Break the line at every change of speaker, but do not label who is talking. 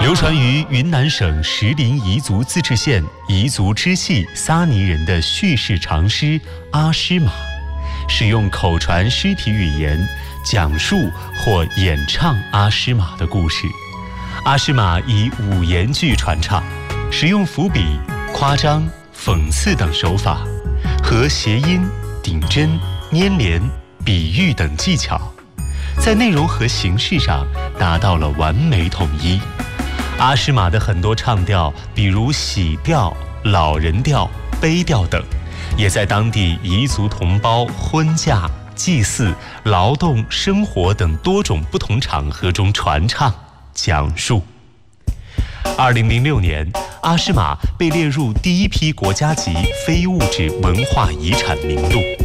流传于云南省石林彝族自治县彝族支系撒尼人的叙事长诗《阿诗玛》，使用口传诗体语言讲述或演唱阿诗玛的故事。阿诗玛以五言句传唱，使用伏笔、夸张、讽刺等手法，和谐音、顶针、粘连、比喻等技巧，在内容和形式上达到了完美统一。阿诗玛的很多唱调，比如喜调、老人调、悲调等，也在当地彝族同胞婚嫁、祭祀、劳动、生活等多种不同场合中传唱讲述。2006年，阿诗玛被列入第一批国家级非物质文化遗产名录。